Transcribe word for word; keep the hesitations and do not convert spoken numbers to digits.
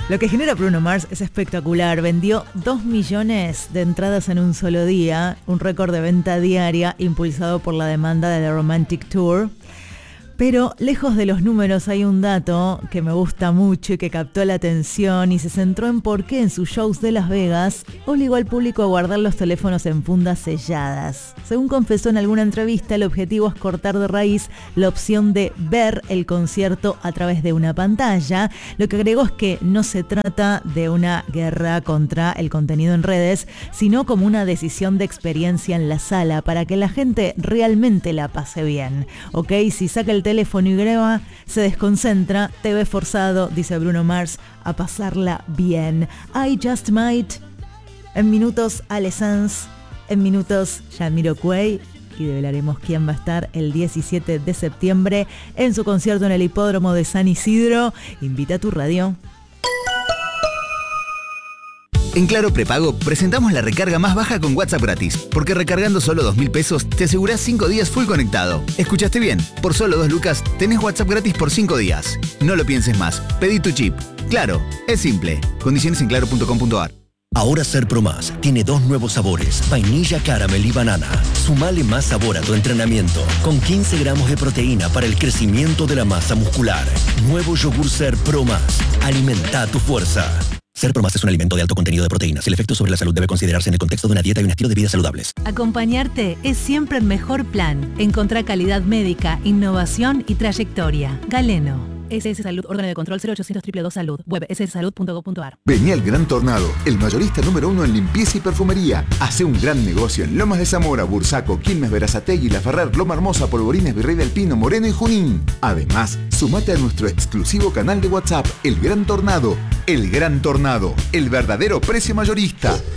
Lo que genera Bruno Mars es espectacular. Vendió dos millones de entradas en un solo día, un récord de venta diaria impulsado por la demanda de The Romantic Tour. Pero lejos de los números hay un dato que me gusta mucho y que captó la atención y se centró en por qué en sus shows de Las Vegas obligó al público a guardar los teléfonos en fundas selladas. Según confesó en alguna entrevista, el objetivo es cortar de raíz la opción de ver el concierto a través de una pantalla. Lo que agregó es que no se trata de una guerra contra el contenido en redes, sino como una decisión de experiencia en la sala para que la gente realmente la pase bien. Ok, si saca el teléfono y graba, se desconcentra, te ve forzado, dice Bruno Mars, a pasarla bien. I Just Might, en minutos Ale Sanz, en minutos Jamiroquai, y develaremos quién va a estar el diecisiete de septiembre en su concierto en el Hipódromo de San Isidro. Invita a tu radio. En Claro Prepago presentamos la recarga más baja con WhatsApp gratis, porque recargando solo dos mil pesos te asegurás cinco días full conectado. ¿Escuchaste bien? Por solo dos lucas tenés WhatsApp gratis por cinco días. No lo pienses más, pedí tu chip. Claro, es simple. Condiciones en claro punto com punto a r. Ahora Ser Pro Más tiene dos nuevos sabores, vainilla, caramel y banana. Sumale más sabor a tu entrenamiento, con quince gramos de proteína para el crecimiento de la masa muscular. Nuevo yogur Ser Pro Más. Alimenta tu fuerza. Ser Pro Más es un alimento de alto contenido de proteínas. El efecto sobre la salud debe considerarse en el contexto de una dieta y un estilo de vida saludables. Acompañarte es siempre el mejor plan. Encontrá calidad médica, innovación y trayectoria. Galeno. S S Salud, órgano de control cero ochocientos dos dos dos Salud. Web ese ese salud punto com punto a r. Vení al Gran Tornado, el mayorista número uno en limpieza y perfumería. Hace un gran negocio en Lomas de Zamora, Bursaco, Quilmes, Berazategui, La Ferrer, Loma Hermosa, Polvorines, Virrey del Pino, Moreno y Junín. Además, sumate a nuestro exclusivo canal de WhatsApp, El Gran Tornado. El Gran Tornado, el verdadero precio mayorista.